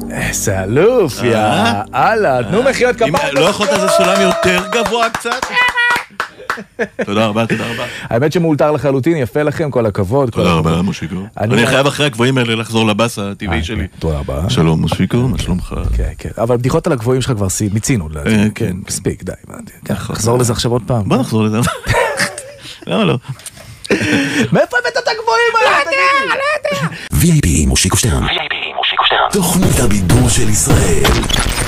איזה אלוף, יאללה, תנו מחיאות כפיים. לא יכולת איזה סולם יותר גבוה קצת? תודה רבה, תודה רבה. האמת שמאולתר לחלוטין, יפה לכם, כל הכבוד. תודה רבה, מושיקו. אני חייב אחרי הגבוהים האלה לחזור לבאס הטבעי שלי. תודה רבה. שלום, מושיקו, מה שלומך? כן, כן. אבל בדיחות על הגבוהים שלך כבר מיצינו. כן. מספיק, די. נחזור לזה עכשיו עוד פעם. בוא נחזור לזה. למה לא? מאיפה הבאת את הגבוהים האלה? VIP מושיקו שטרן. תוכנית הבידור של ישראל.